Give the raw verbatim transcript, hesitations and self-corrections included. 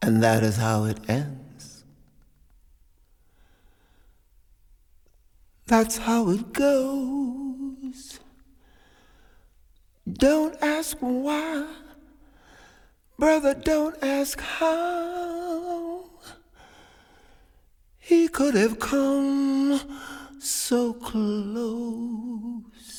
and that is how it ends. That's how it goes. Don't ask why, brother, don't ask how. He could have come so close.